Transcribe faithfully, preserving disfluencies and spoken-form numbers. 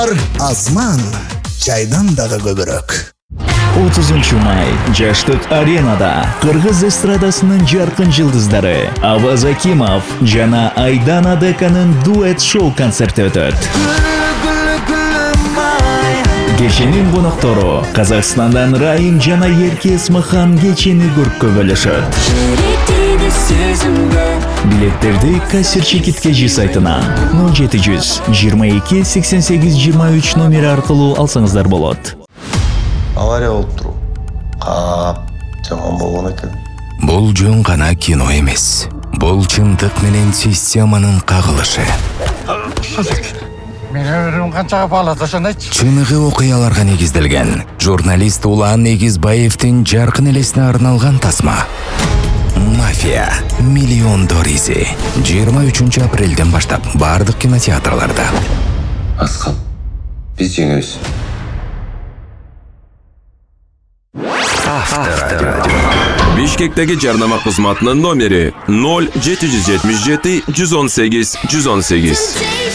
Азман чайдан дагы көбүрөөк. отузунчу май Жаштык аренада Кыргыз эстрадасынын жаркын жылдыздары Аваз Акимов жана Айдана Деканын дуэт шоу концерти өтөт. Кеченин коноктору Казакстандан Райым жана Ерке Эсмахан кечени көрккө бөлүшөт. Билеттерди Кассир Чекит Кежи сайтынан ноль жети жүз жыйырма эки сексен сегиз жыйырма үч номери аркылуу алсаңыздар болот. Авария болуп туру. Кап жаман болгон экен. Бул жөн гана кино эмес. Бул чындык менен системанын кагылышы. Менин өмүрүм канчага баалады ошондойчу. Чыныгы окуяларга негизделген журналист Улан Эгизбаевдин жаркын элесине арналган тасма. Мафия. Миллиондор изи. жыйырма үчүнчү апрелден баштап бардык кинотеатрларда. Аскал. Биз жеңебиз. Авторадио. Бишкектеги жарнама кызматынын номери ноль жети жүз жетимиш жети жүз он сегиз жүз он сегиз.